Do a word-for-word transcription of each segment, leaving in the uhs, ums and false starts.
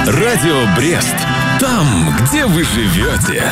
Радио Брест. Там, где вы живете.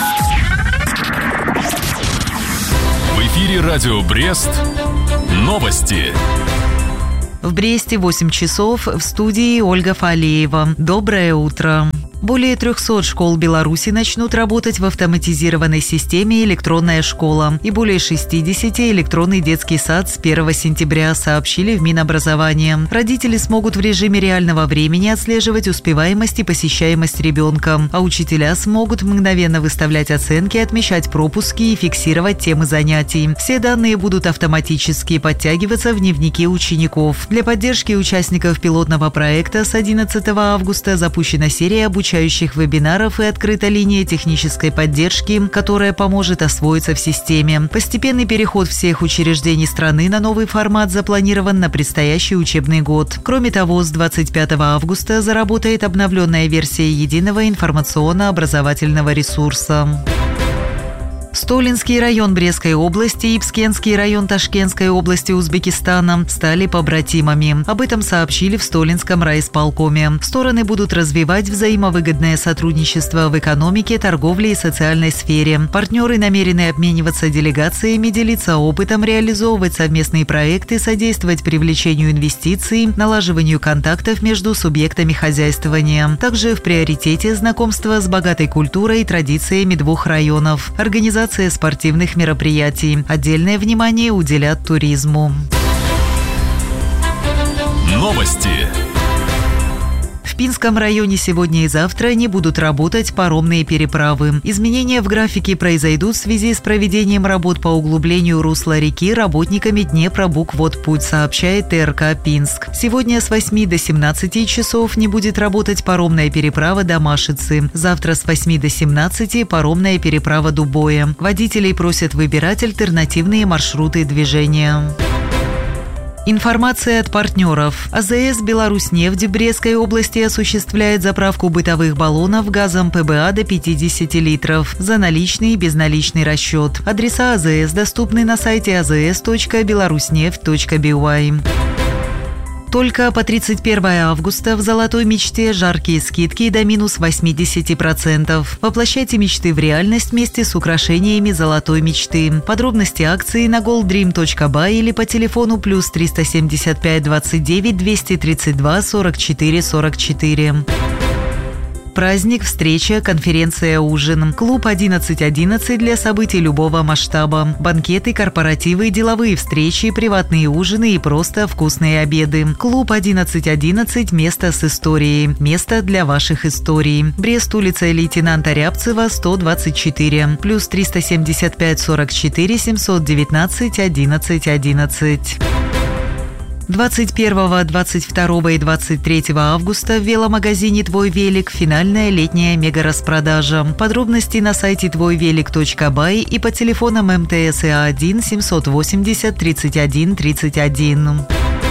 В эфире Радио Брест. Новости. В Бресте восемь часов, в студии Ольга Фалеева. Доброе утро. Более трехсот школ Беларуси начнут работать в автоматизированной системе «Электронная школа» и более шестидесяти электронный детский сад с первого сентября, сообщили в Минобразования. Родители смогут в режиме реального времени отслеживать успеваемость и посещаемость ребенка, а учителя смогут мгновенно выставлять оценки, отмечать пропуски и фиксировать темы занятий. Все данные будут автоматически подтягиваться в дневники учеников. Для поддержки участников пилотного проекта с одиннадцатого августа запущена серия обучающих вебинаров и открыта линия технической поддержки, которая поможет освоиться в системе. Постепенный переход всех учреждений страны на новый формат запланирован на предстоящий учебный год. Кроме того, с двадцать пятого августа заработает обновленная версия единого информационно-образовательного ресурса. Столинский район Брестской области и Пскенский район Ташкентской области Узбекистана стали побратимами. Об этом сообщили в Столинском райисполкоме. Стороны будут развивать взаимовыгодное сотрудничество в экономике, торговле и социальной сфере. Партнеры намерены обмениваться делегациями, делиться опытом, реализовывать совместные проекты, содействовать привлечению инвестиций, налаживанию контактов между субъектами хозяйствования. Также в приоритете знакомство с богатой культурой и традициями двух районов. Организация спортивных мероприятий. Отдельное внимание уделят туризму. Новости. В Пинском районе сегодня и завтра не будут работать паромные переправы. Изменения в графике произойдут в связи с проведением работ по углублению русла реки работниками Днепробукводпуть, сообщает ТРК «Пинск». Сегодня с восьми до семнадцати часов не будет работать паромная переправа до Машицы. Завтра с восьми до семнадцати паромная переправа Дубое. Водителей просят выбирать альтернативные маршруты движения. Информация от партнеров. АЗС «Беларуснефть» в Брестской области осуществляет заправку бытовых баллонов газом ПБА до пятидесяти литров за наличный и безналичный расчет. Адреса АЗС доступны на сайте а зэ эс точка беларуснефть точка би уай. Только по тридцать первое августа в «Золотой мечте» жаркие скидки до минус восемьдесят процентов. Воплощайте мечты в реальность вместе с украшениями «Золотой мечты». Подробности акции на голдрим точка бай или по телефону плюс триста семьдесят пять двадцать девять двести тридцать два сорок четыре сорок четыре. Праздник, встреча, конференция, ужин. Клуб одиннадцать одиннадцать для событий любого масштаба. Банкеты, корпоративы, деловые встречи, приватные ужины и просто вкусные обеды. Клуб одиннадцать одиннадцать – место с историей. Место для ваших историй. Брест, улица лейтенанта Рябцева, сто двадцать четыре. Плюс триста семьдесят пять сорок четыре семьсот девятнадцать одиннадцать одиннадцать. двадцать первого, двадцать второго и двадцать третьего августа в веломагазине «Твой велик» финальная летняя мега-распродажа. Подробности на сайте твой велик точка бай и по телефонам эм тэ эс и один семьсот восемьдесят тридцать один тридцать один.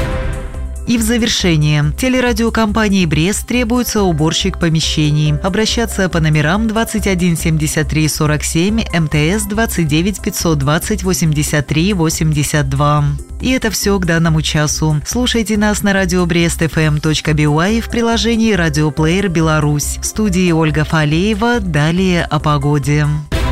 И в завершение. Телерадиокомпании «Брест» требуется уборщик помещений. Обращаться по номерам двадцать один семьдесят три сорок семь, эм тэ эс двадцать девять пятьсот двадцать восемьдесят три восемьдесят два. И это все к данному часу. Слушайте нас на радио брест эф эм точка би уай в приложении «Радиоплеер Беларусь». В студии Ольга Фалеева. Далее о погоде.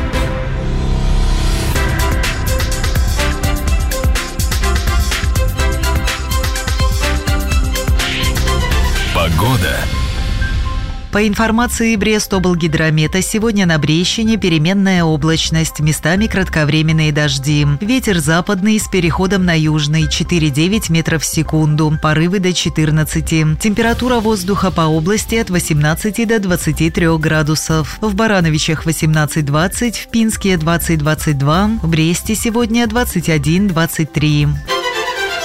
Погода. По информации Брестоблгидромета, сегодня на Брестщине переменная облачность, местами кратковременные дожди. Ветер западный с переходом на южный, четыре-девять метров в секунду, порывы до четырнадцати. Температура воздуха по области от восемнадцати до двадцати трёх градусов. В Барановичах восемнадцать двадцать, в Пинске двадцать двадцать два, в Бресте сегодня двадцать один двадцать три.